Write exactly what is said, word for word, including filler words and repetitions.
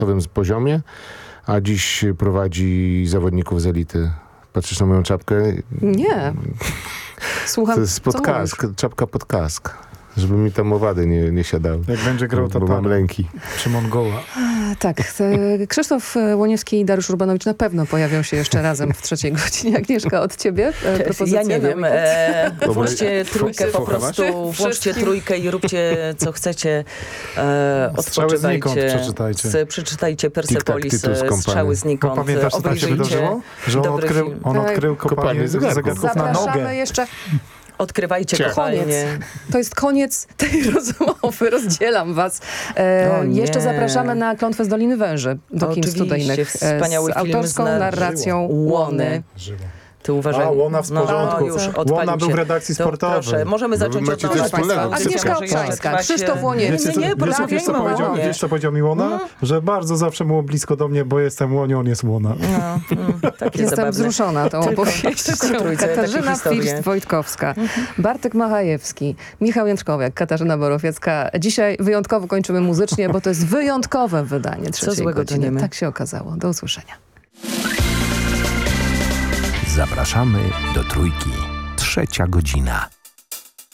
poziomie, a dziś prowadzi zawodników z elity. Patrzysz na moją czapkę? Nie. Słucham, To jest pod co kask, mówisz? czapka pod kask. Żeby mi tam owady nie, nie siadały. Jak będzie grał, to bo mam tam. lęki. Czy Mongoła. Tak, e, Krzysztof Łoniewski i Dariusz Urbanowicz na pewno pojawią się jeszcze razem w trzeciej godzinie. Agnieszka, od ciebie e, propozycja Ja nie na wiem. weekend? E, włączcie trójkę po Fochałaś? prostu. Włączcie trójkę i róbcie co chcecie. E, Strzały znikąd odpoczywajcie. przeczytajcie. Z, przeczytajcie Persepolis, Tic-tac, Titus, e, Company. Strzały Bo znikąd. pamiętasz, co tam się Obejrzyjcie wydarzyło? Że on dobry odkrył, film. on Tak. odkrył Kopalnię kopalnię zegarków. zegarków na Zapraszamy nogę. jeszcze. Odkrywajcie Cię. kopalnię. To jest koniec tej rozmowy. Rozdzielam was. E, O nie. jeszcze zapraszamy na Klątwę z Doliny Węży do kin Oczywiście, studyjnych e, wspaniały z film autorską z na- narracją Łony. Łony. Żywo. Ty uważaj. A, Łona w No, porządku. już Łona odpalił był się. w redakcji To sportowej. Proszę, możemy No wy zacząć macie od coś nowa. wspólnego. Państwa. Agnieszka Może jeszcze Obszańska, trwać, Krzysztof e, Łoniewski. Wiecie, co, Nie, nie, wiecie, brawie, wiesz, co nie ma powiedział, Łonie. wiesz, co powiedział mi Łona? Że bardzo zawsze było blisko do mnie, bo jestem Łonią, on jest Łona. No, mm, takie Jestem zabawne. wzruszona tą Tylko- opowieścią. tylko trójce takie Katarzyna historie. First-Wojtkowska, Bartek Machajewski, Michał Jędrzkowiak, Katarzyna Borowiecka. Dzisiaj wyjątkowo kończymy muzycznie, bo to jest wyjątkowe wydanie trzeciej złego godziny. toniemy. Tak się okazało. Do usłyszenia. Zapraszamy do Trójki. Trzecia godzina.